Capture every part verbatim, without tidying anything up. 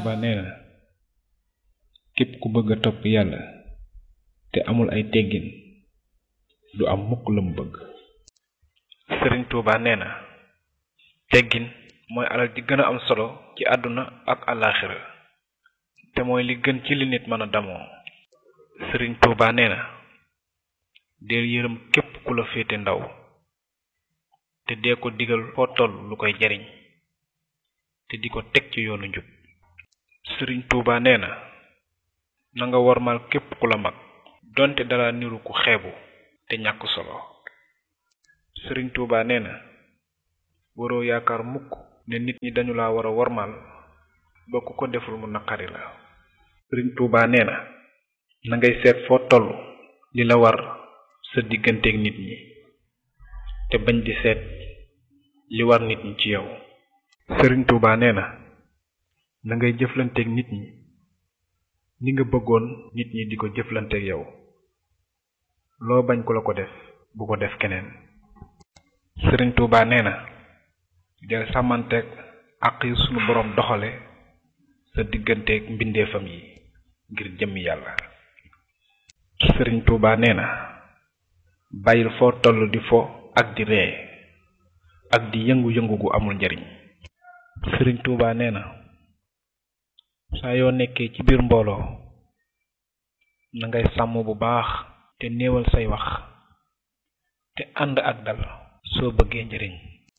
Touba nee na képp ku bëgg a topp yàlla te amul ay teggin du am mukk la mu bëgg. Sëriñ Touba nee na teggin mooy alal ji gën a am solo ci àdduna ak àllaaxira te mooy li gën ci li nit mën a damoo. Sëriñ Touba nee na deel yërëm képp ku la féete ndaw te dee ko digal foo toll lu koy jariñ te di ko teg ci yoonu njub. Sëriñ Touba nee na na nga wormal képp ku la mag donte dara niru ku xeebu te ñàkk solo. Sëriñ Touba nee na waroo yaakaar mukk ne nit ñi dañu la war a wormal ba ku ko deful mu naqari la. Sëriñ Touba nee na na ngay seet foo toll li la war sa digganteeg nit ñi te bañ di seet li war nit ñi ci yow. Sëriñ Touba nee na na ngay jëflanteeg nit ñi ni nga bëggoon nit ñi di ko jëflanteeg yow. loo bañ ku la ko def bu ko def keneen. Sëriñ Touba nee na del sàmmanteeg àq yi sunu boroom doxale sa digganteeg mbindeefam yi ngir jëmmi yàlla. Sëriñ Touba nee na bàyyil foo toll di fo ak di ree ak di yëngu-yëngu gu amul njariñ. Sëriñ Touba nee na saa yoo nekkee ci biir mbooloo na ngay sàmm bu baax te néewal say wax te ànd ak dal soo bëggee njariñ.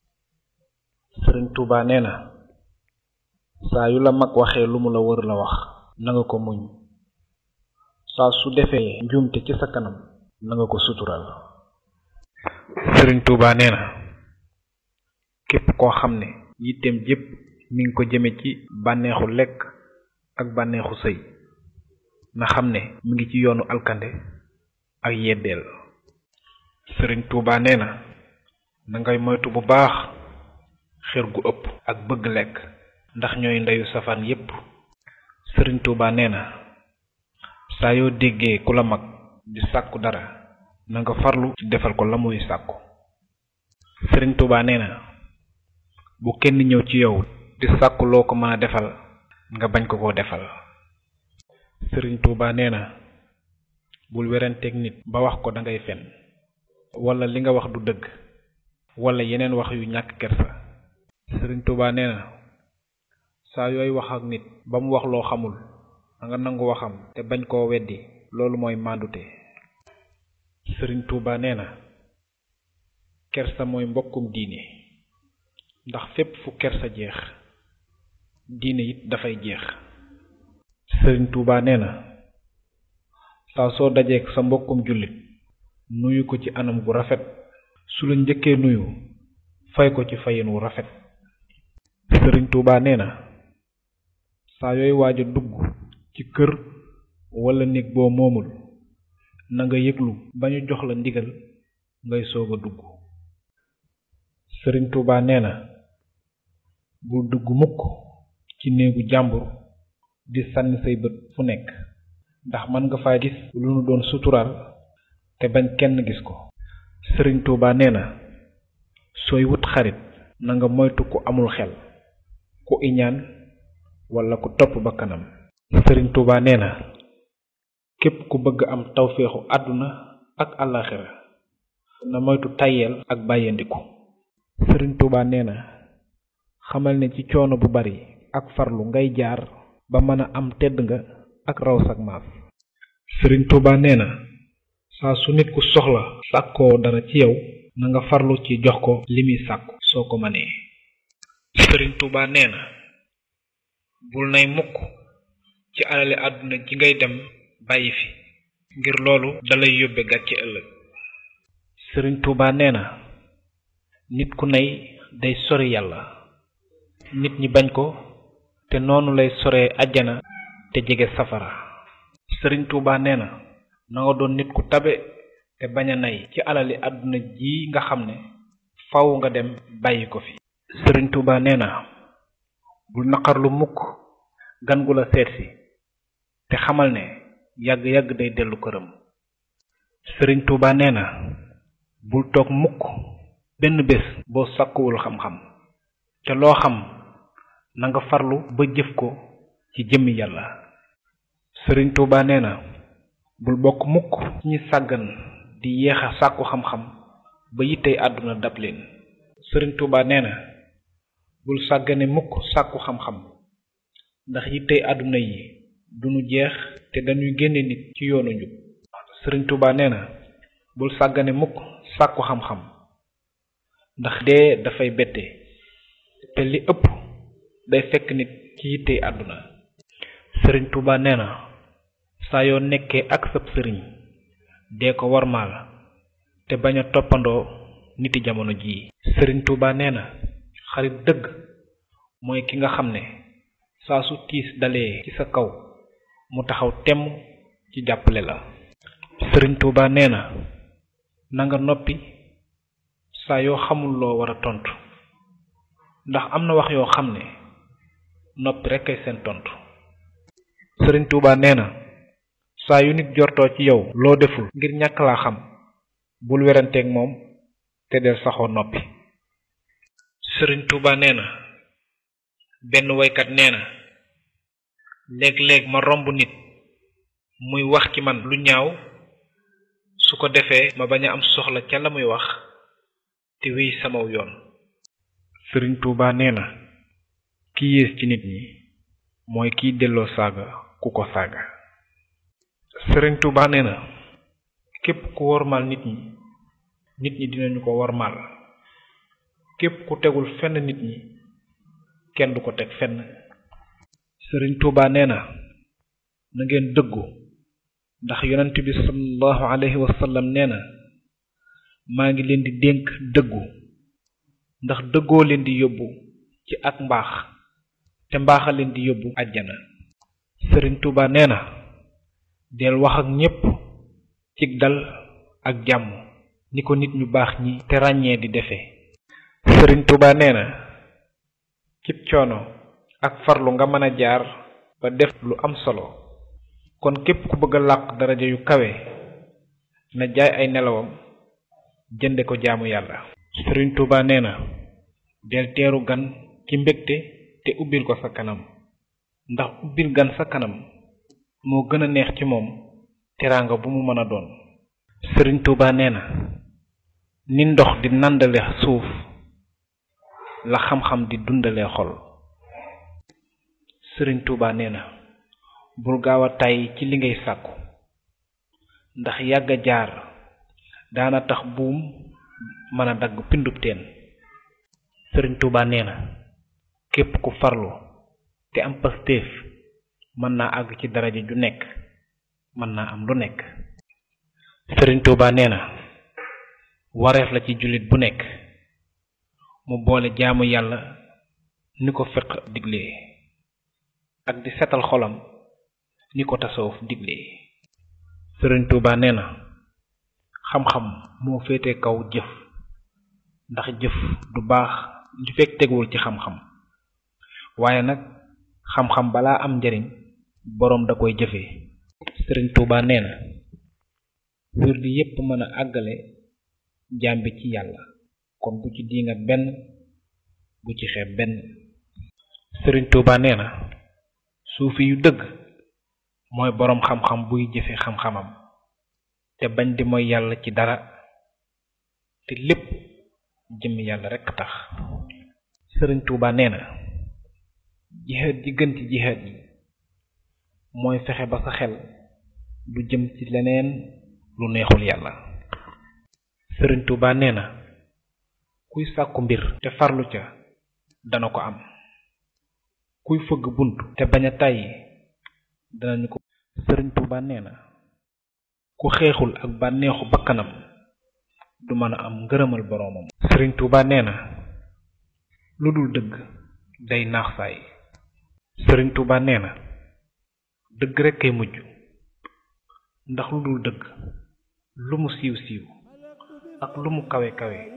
Sëriñ Touba nee na saa yu la mag waxee lu mu la wër la wax na nga ko muñ saa su defee njuumte ci sa kanam na nga ko sutural. Sëriñ Touba nee na képp koo xam ne yitteem jépp mi ngi ko jëme ci bànneexu lekk ak bànneexu sëy na xam ne mi ngi ci yoonu alkande ak yeddeel. Sëriñ Touba nee na na ngay moytu bu baax xër gu ëpp ak bëgg lekk ndax ñooy ndeyu safaan yépp. Sëriñ Touba nee na saa yoo déggee ku la mag di sàkku dara na nga farlu ci defal ko la muy sàkku. Sëriñ Touba nee na bu kenn ñëw ci yow di sàkku loo ko mën a defal nga bañ ko koo defal. Sëriñ Touba nee na bul weranteeg nit ba wax ko dangay fen wala li nga wax du dëgg wala yeneen wax yu ñàkk kersa. Sëriñ Touba nee na saa yooy wax ak nit ba mu wax loo xamul da nga nangu waxam te bañ koo weddi loolu mooy maandute. Sëriñ Touba nee na kersa mooy mbokkum diine ndax fépp fu kersa jeex diine it dafay jeex. Sëriñ Touba nee na saa soo dajeek sa mbokkum jullit nuyu ko ci anam gu rafet su la njëkkee nuyu fay ko ci fayin wu rafet. Sëriñ Touba nee na saa yooy waaj a dugg ci kër wala néeg boo moomul na nga yëglu ba ñu jox la ndigal ngay soog a dugg. Sëriñ Touba nee na bul dugg mukk ci néegu jàmbur di sànni say bët fu nekk ndax mën nga faa gis lu nu doon suturaal te bañ kenn gis ko. Sëriñ Touba nee na sooy wut xarit na nga moytu ku amul xel ku iñaan wala ku topp ba kanam. Sëriñ Touba nee na képp ku bëgg am tawféexu àdduna ak àllaaxira na moytu tayeel ak bàyyandiku. Sëriñ Touba nee na xamal ne ci coono bu bari ak farlu ngay jaar ba mën a am tedd nga ak raw sag maas. Sëriñ Touba nee na saa su nit ku soxla sàkkoo dara ci yow na nga farlu ci jox ko li muy sàkku soo ko mënee. Sëriñ Touba nee na bul nay mukk ci alali àdduna ji ngay dem bàyyi fi ngir loolu dalay yóbbe gàcce ëllëg. Sëriñ Touba nee na nit ku nay day sori yàlla nit ñi bañ ko te noonu lay soree àjjana te jege safara. Sëriñ Touba nee na na nga doon nit ku tabe te bañ a nay ci alali àdduna ji nga xam ne faw nga dem bàyyi ko fi. Sëriñ Touba nee na bul naqarlu mukk gan gu la seetsi te xamal ne yàgg-yàgg day dellu këram. Sëriñ Touba nee na bul toog mukk benn bés boo sàkkuwul xam-xam te loo xam na nga farlu ba jëf ko ci jëmmi yàlla. sëriñ Tuuba nee na bul bokk mukk ci ñi sàggan di yeexa sàkku xam-xam ba yittey àdduna dab leen. sëriñ Tuuba nee na bul sàggane mukk sàkku xam-xam ndax yittey àdduna yi duñu jeex te dañuy génne nit ci yoonu njub. sëriñ Tuuba nee na bul sàggane mukk sàkku xam-xam ndax dee dafay bette te li ëpp day fekk nit ci yittey àdduna. sëriñ Tuuba nee na saa yoo nekkee ak sab sëriñ dee ko warmaal te bañ a toppandoo niti jamono jii. sëriñ Tuuba nee na xarit dëgg mooy ki nga xam ne saa su tiis dalee ci sa kaw mu taxaw temm ci jàppale la. sëriñ Tuuba nee na na nga noppi saa yoo xamul loo war a tontu ndax am na wax yoo xam ne noppi rekk ay seen tontu. sëriñ Tuuba nee na saa yu nit jortoo ci yow loo deful ngir ñàkk laa xam bul weranteeg moom te del saxoo noppi. sëriñ Tuuba nee na benn woykat nee na léeg-léeg ma romb nit muy wax ci man lu ñaaw su ko defee ma bañ a am soxla ca la muy wax te wéy samaw yoon. sëriñ Tuuba nee na ki yées ci nit ñi mooy kiy delloo saaga ku ko saaga. sëriñ Tuuba nee na képp ku wormaal nit ñi nit ñi dinañu ko wormaal képp ku tegul fenn nit ñi kenn du ko teg fenn. sëriñ Tuuba nee na na ngeen dëggu ndax yonent bi sallallahu alayhi wa sallam nee na maa ngi leen di dénk dëggu ndax dëggoo leen di yóbbu ci ak mbaax te mbaaxa leen di yóbbu àjjana. sëriñ Tuuba nee na del wax ak ñépp cig dal ak jàmm ni ko nit ñu baax ñi te ràññee di defee. sëriñ Tuuba nee na cib coono ak farlu nga mën a jaar ba def lu am solo kon képp ku bëgg a làq daraja yu kawe na jaay ay nelawam jënde ko jaamu yàlla. sëriñ Tuuba nee na del teeru gan ci mbégte te ubbil ko sa kanam ndax ubbil gan sa kanam moo gën a neex ci moom teraanga bu mu mën a doon. sëriñ Tuuba nee na ni ndox di nandale suuf la xam-xam di dundale xol. sëriñ Tuuba nee na bul gaaw a tàyyi ci li ngay sàkku ndax yàgg a jaar daana tax buum mën a dagg pindub teen. sëriñ Tuuba nee na képp ku farlu te am pastéef mën naa àgg ci daraja ju nekk mën naa am lu nekk. sëriñ Tuuba nee na wareef la ci jullit bu nekk mu boole jaamu yàlla ni ko fiq diglee ak di setal xolam ni ko tasawuf diglee. sëriñ Tuuba nee na xam-xam moo féete kaw jëf ndax jëf du baax li fekk teguwul ci xam-xam waaye nag xam-xam balaa am njariñ boroom da koy jëfee. sëriñ Tuuba nee na wirdi yépp mën a àggale jaam bi ci yàlla kon bu ci diingat benn bu ci xeeb benn. sëriñ Tuuba nee na suufi yu dëgg mooy boroom xam-xam buy jëfe xam-xamam te bañ di mooy yàlla ci dara te lépp jëm yàlla rekk tax. sëriñ Tuuba nee na jihaad ji gën ci jihaad yi mooy fexe ba sa xel du jëm ci leneen lu neexul yàlla. sëriñ Tuuba nee na kuy sàkku mbir te farlu ca dana ko am kuy fëgg bunt te bañ a tàyyi danañu ko. sëriñ Tuuba nee na ku xeexul ak bànneexu bakkanam du mën a am ngërëmal boroomam. sëriñ Tuuba nee na lu dul dëgg day naax saay. sëriñ Tuuba nee na dëgg rekk kay mujj ndax lu dul dëgg lu mu siiw siiw ak lu mu kawe kawe